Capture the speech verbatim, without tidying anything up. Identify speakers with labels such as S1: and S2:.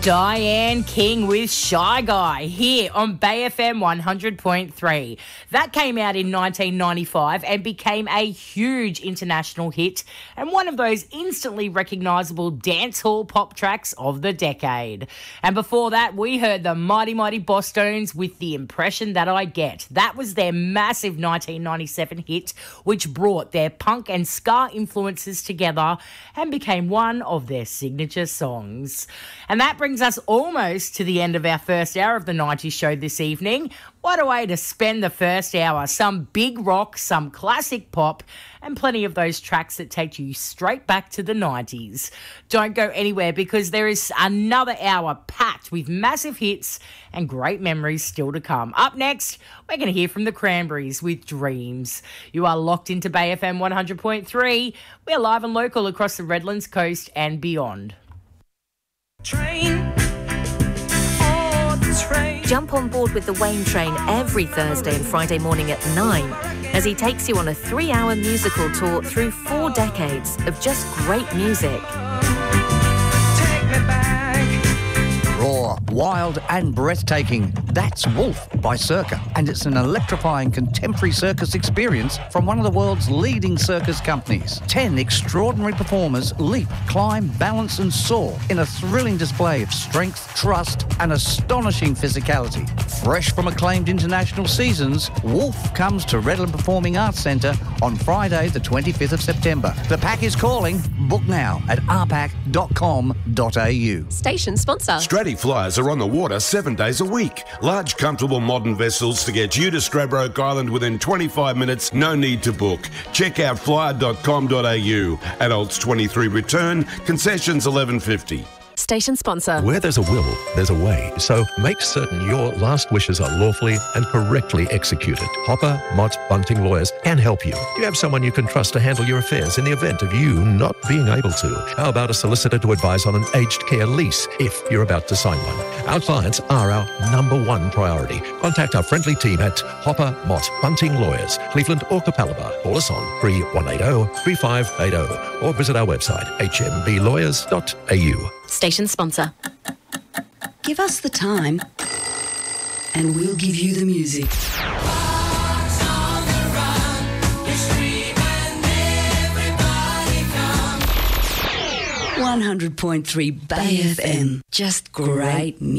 S1: Diane King with Shy Guy here on Bay F M one hundred point three. That came out in nineteen ninety-five and became a huge international hit and one of those instantly recognisable dancehall pop tracks of the decade. And before that, we heard the Mighty Mighty Bosstones with The Impression That I Get. That was their massive nineteen ninety-seven hit, which brought their punk and ska influences together and became one of their signature songs. And that brings us almost to the end of our first hour of the nineties show this evening. What a way to spend the first hour. Some big rock, some classic pop, and plenty of those tracks that take you straight back to the nineties. Don't go anywhere because there is another hour packed with massive hits and great memories still to come. Up next, we're going to hear from the Cranberries with Dreams. You are locked into Bay F M one hundred point three. We're live and local across the Redlands coast and beyond.
S2: Train. Oh, the train.
S3: Jump on board with the Wayne Train every Thursday and Friday morning at nine as he takes you on a three-hour musical tour through four decades of just great music.
S2: Take me back.
S4: Raw, wild and breathtaking. That's Wolf by Circa, and it's an electrifying contemporary circus experience from one of the world's leading circus companies. Ten extraordinary performers leap, climb, balance and soar in a thrilling display of strength, trust and astonishing physicality. Fresh from acclaimed international seasons, Wolf comes to Redland Performing Arts Centre on Friday the twenty-fifth of September. The pack is calling. Book now at r pack dot com dot a u.
S5: Station sponsor.
S6: Stratty Flyers are on the water seven days a week. Large, comfortable, modern vessels to get you to Stradbroke Island within twenty-five minutes. No need to book. Check out flyer dot com dot a u. Adults twenty-three return. Concessions eleven fifty.
S5: Station sponsor.
S7: Where there's a will, there's a way. So make certain your last wishes are lawfully and correctly executed. Hopper, Mott, Bunting Lawyers can help you. Do you have someone you can trust to handle your affairs in the event of you not being able to? How about a solicitor to advise on an aged care lease if you're about to sign one? Our clients are our number one priority. Contact our friendly team at Hopper, Mott, Bunting Lawyers, Cleveland or Capalaba. Call us on three one eight zero, three five eight zero or visit our website h m b lawyers dot a u.
S5: Station sponsor.
S8: Give us the time and we'll give you the music. one hundred point three Bay F M. Just great music.